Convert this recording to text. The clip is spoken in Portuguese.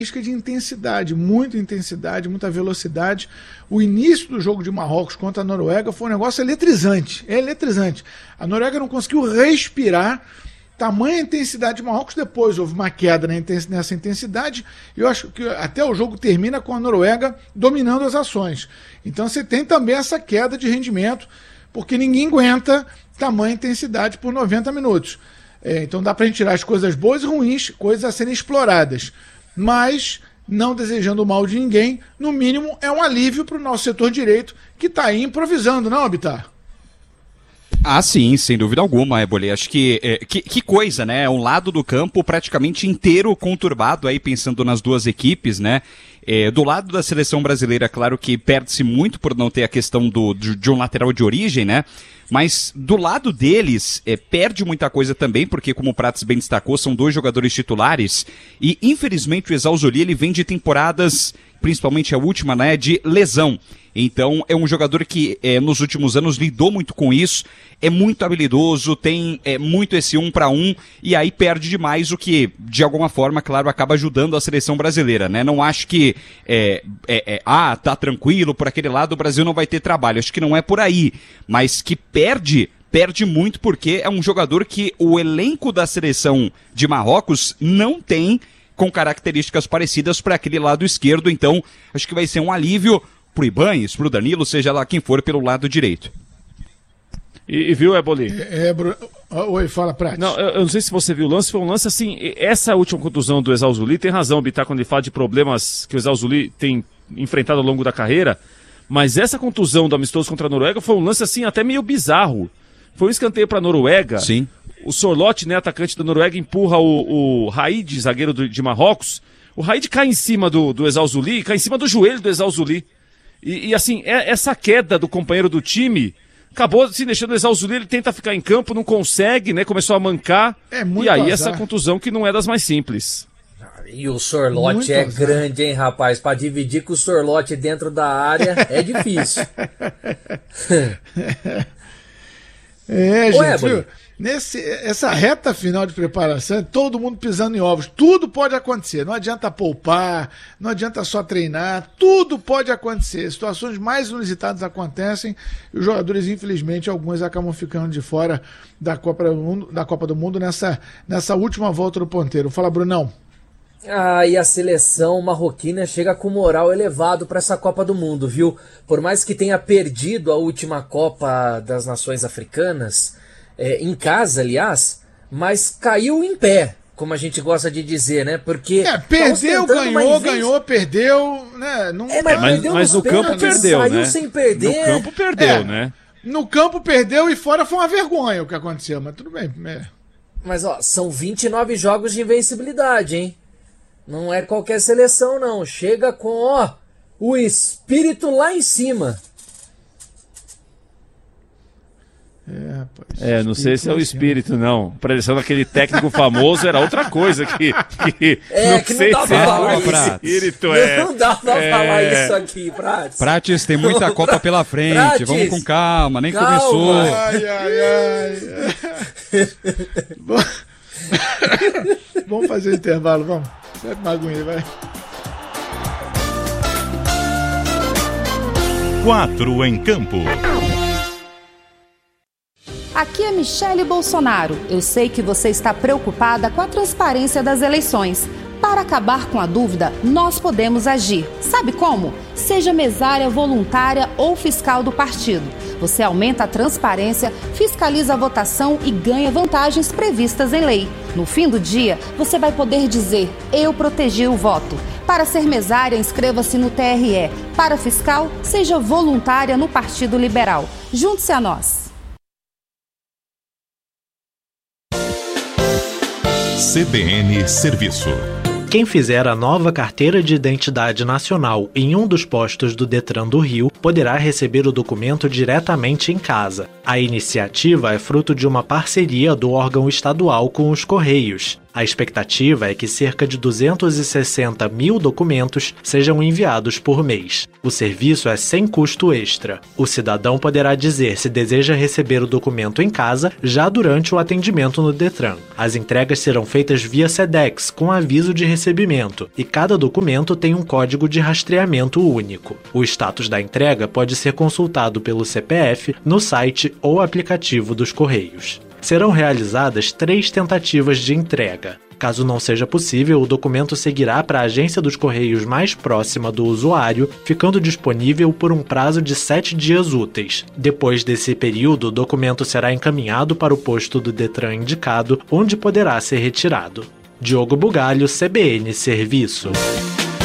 de intensidade, muita velocidade. O início do jogo de Marrocos contra a Noruega foi um negócio eletrizante. É eletrizante. A Noruega não conseguiu respirar. Tamanha intensidade de Marrocos. Depois houve uma queda nessa intensidade. Eu acho que até o jogo termina com a Noruega dominando as ações. Então você tem também essa queda de rendimento, porque ninguém aguenta tamanha intensidade por 90 minutos. Então dá pra gente tirar as coisas boas e ruins, coisas a serem exploradas. Mas, não desejando o mal de ninguém, no mínimo é um alívio para o nosso setor direito, que está aí improvisando, não, Bitar? Ah, sim, sem dúvida alguma, Eboli. Acho que coisa, né? Um lado do campo praticamente inteiro conturbado aí, pensando nas duas equipes, né? Do lado da seleção brasileira, claro que perde-se muito por não ter a questão de um lateral de origem, né? Mas do lado deles, perde muita coisa também, porque como o Prates bem destacou, são dois jogadores titulares, e infelizmente o Ezausoli, ele vem de temporadas, principalmente a última, né, de lesão. Então é um jogador que nos últimos anos lidou muito com isso, é muito habilidoso, tem muito esse 1 para 1, e aí perde demais, o que de alguma forma, claro, acaba ajudando a seleção brasileira, né? Não acho que tá tranquilo, por aquele lado o Brasil não vai ter trabalho, acho que não é por aí, mas que perde muito, porque é um jogador que o elenco da seleção de Marrocos não tem com características parecidas para aquele lado esquerdo. Então acho que vai ser um alívio pro Ibañez, pro Danilo, seja lá quem for pelo lado direito. E viu, Eboli? Oi, fala, Prates. Não, eu não sei se você viu o lance, foi um lance assim, essa última contusão do Ezausoli, tem razão, o Bitar, quando ele fala de problemas que o Ezausoli tem enfrentado ao longo da carreira, mas essa contusão do amistoso contra a Noruega foi um lance assim, até meio bizarro. Foi um escanteio pra Noruega. Sim. O Sorloth, né, atacante da Noruega, empurra o Haid, zagueiro de Marrocos. O Haid cai em cima do Ezausoli, cai em cima do joelho do Ezausoli. E assim, essa queda do companheiro do time acabou se deixando o Ezausoli, ele tenta ficar em campo, não consegue, né, começou a mancar. E aí azar. Essa contusão que não é das mais simples. E o Sorloth é azar. Grande, hein, rapaz? Pra dividir com o Sorloth dentro da área é difícil. Gente, viu? Essa reta final de preparação, todo mundo pisando em ovos, tudo pode acontecer, não adianta poupar, não adianta só treinar, tudo pode acontecer, situações mais inusitadas acontecem e os jogadores, infelizmente, alguns acabam ficando de fora da Copa do Mundo nessa última volta do ponteiro. Fala, Brunão. E a seleção marroquina chega com moral elevado para essa Copa do Mundo, viu? Por mais que tenha perdido a última Copa das Nações Africanas, em casa, aliás, mas caiu em pé, como a gente gosta de dizer, né? Porque perdeu, ganhou, perdeu, né? Não, mas no campo perdeu, saiu né? Sem perder. No campo perdeu, né? No campo perdeu e fora foi uma vergonha o que aconteceu, mas tudo bem. Mas, são 29 jogos de invencibilidade, hein? Não é qualquer seleção, não. Chega com, o espírito lá em cima. Rapaz, não sei se é o espírito, não. A predição daquele técnico famoso era outra coisa que não sei se é o espírito. Não dá pra falar isso aqui, Prates. Prates, tem muita Copa pela frente. Prates, vamos com calma, nem começou. Vamos fazer o intervalo, vamos. Vai pra aguinha, vai. 4 em campo. Aqui é Michele Bolsonaro. Eu sei que você está preocupada com a transparência das eleições. Para acabar com a dúvida, nós podemos agir. Sabe como? Seja mesária voluntária ou fiscal do partido. Você aumenta a transparência, fiscaliza a votação e ganha vantagens previstas em lei. No fim do dia, você vai poder dizer: eu protegi o voto. Para ser mesária, inscreva-se no TRE. Para fiscal, seja voluntária no Partido Liberal. Junte-se a nós. CBN Serviço. Quem fizer a nova carteira de identidade nacional em um dos postos do Detran do Rio poderá receber o documento diretamente em casa. A iniciativa é fruto de uma parceria do órgão estadual com os Correios. A expectativa é que cerca de 260 mil documentos sejam enviados por mês. O serviço é sem custo extra. O cidadão poderá dizer se deseja receber o documento em casa já durante o atendimento no Detran. As entregas serão feitas via Sedex, com aviso de recebimento, e cada documento tem um código de rastreamento único. O status da entrega pode ser consultado pelo CPF no site ou aplicativo dos Correios. Serão realizadas 3 tentativas de entrega. Caso não seja possível, o documento seguirá para a agência dos Correios mais próxima do usuário, ficando disponível por um prazo de 7 dias úteis. Depois desse período, o documento será encaminhado para o posto do Detran indicado, onde poderá ser retirado. Diogo Bugalho, CBN Serviço.